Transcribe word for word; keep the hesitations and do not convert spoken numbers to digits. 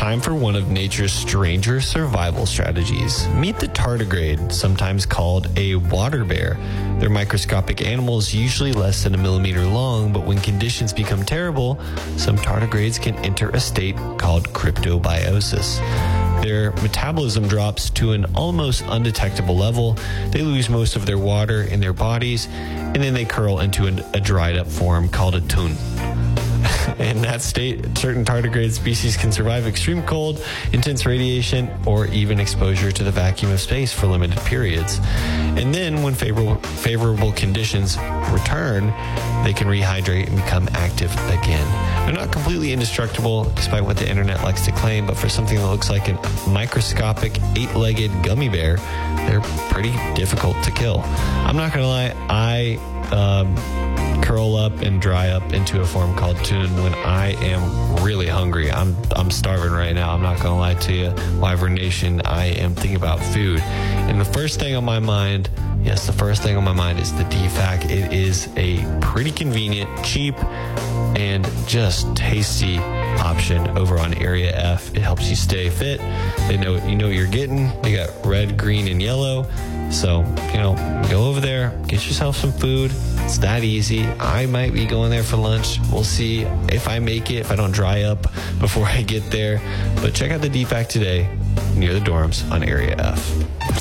time for one of nature's stranger survival strategies. Meet the tardigrade, sometimes called a water bear. They're microscopic animals, usually less than a millimeter long, but when conditions become terrible, some tardigrades can enter a state called cryptobiosis. Their metabolism drops to an almost undetectable level. They lose most of their water in their bodies, and then they curl into an, a dried up form called a tun. In that state, certain tardigrade species can survive extreme cold, intense radiation, or even exposure to the vacuum of space for limited periods. And then, when favorable, favorable conditions return, they can rehydrate and become active again. They're not completely indestructible, despite what the internet likes to claim, but for something that looks like a microscopic eight-legged gummy bear, they're pretty difficult to kill. I'm not going to lie, I... Um, curl up and dry up into a form called tun when I am really hungry. I'm I'm starving right now. I'm not gonna lie to you. Wyvern Nation, I am thinking about food. And the first thing on my mind, yes, the first thing on my mind is the D FAC. It is a pretty convenient, cheap, and just tasty option over on Area F. It helps you stay fit. They know you know what you're getting. They got red, green, and yellow. So, you know, go over there, get yourself some food. It's that easy. I might be going there for lunch. We'll see if I make it, if I don't dry up before I get there. But check out the D FAC today near the dorms on Area F.